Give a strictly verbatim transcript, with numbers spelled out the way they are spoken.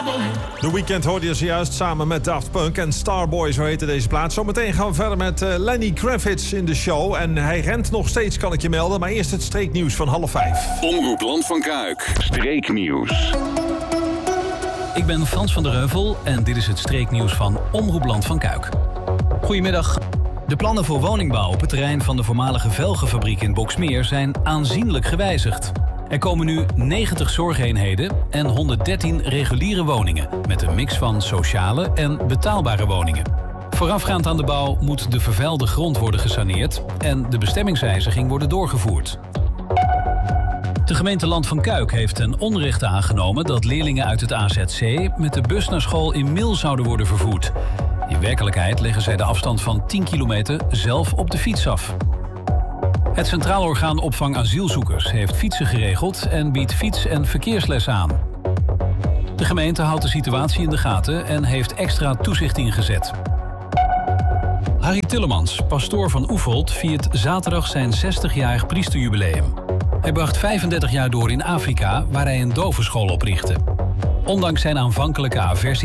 The Weeknd hoorde je zojuist samen met Daft Punk en Starboy, zo heette deze plaat. Zometeen gaan we verder met uh, Lenny Kravitz in de show. En hij rent nog steeds, kan ik je melden. Maar eerst het streeknieuws van half vijf. Omroep Land van Kuik, streeknieuws. Ik ben Frans van der Heuvel en dit is het streeknieuws van Omroep Land van Kuik. Goedemiddag. De plannen voor woningbouw op het terrein van de voormalige velgenfabriek in Boxmeer zijn aanzienlijk gewijzigd. Er komen nu negentig zorgeenheden en honderddertien reguliere woningen, met een mix van sociale en betaalbare woningen. Voorafgaand aan de bouw moet de vervuilde grond worden gesaneerd en de bestemmingswijziging worden doorgevoerd. De gemeente Land van Kuik heeft ten onrechte aangenomen dat leerlingen uit het A Z C met de bus naar school in Mil zouden worden vervoerd. In werkelijkheid leggen zij de afstand van tien kilometer zelf op de fiets af. Het Centraal Orgaan Opvang Asielzoekers heeft fietsen geregeld en biedt fiets- en verkeerslessen aan. De gemeente houdt de situatie in de gaten en heeft extra toezicht ingezet. Harry Tillemans, pastoor van Oefeld, viert zaterdag zijn zestigjarig priesterjubileum. Hij bracht vijfendertig jaar door in Afrika, waar hij een dovenschool oprichtte. Ondanks zijn aanvankelijke aversie